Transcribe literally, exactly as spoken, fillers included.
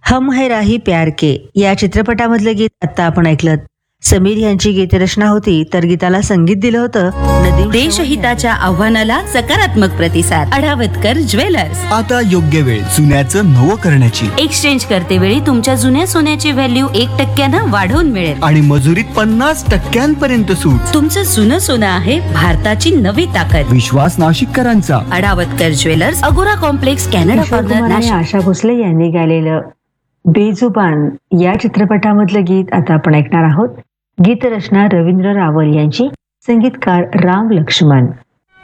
हम है राही प्यार के या चित्रपटामधलं गीत आता आपण ऐकलं. समीर यांची गीतरचना होती, तर गीताला संगीत दिलं होतं नदीम. देशहिताच्या आव्हानाला सकारात्मक प्रतिसाद. अडावतकर ज्वेलर्स. आता योग्य वेळ जुन्याचं नवं करण्याची. एक्सचेंज करते वेळी तुमच्या जुन्या सोन्याची व्हॅल्यू एक टक्क्यानं वाढवून मिळेल आणि मजुरीत पन्नास टक्क्यांपर्यंत सूट. तुमचं जुनं सोनं आहे भारताची नवी ताकद. विश्वास नाशिककरांचा. अडावतकर ज्वेलर्स, अगोरा complex, Canada Kishore corner, Kumar आणि नाशिक. आशा भोसले यांनी गायलेलं बेजुबान या चित्रपटामधलं गीत आता आपण ऐकणार आहोत. गीतरचना रवींद्र रावल यांची, संगीतकार राम लक्ष्मण.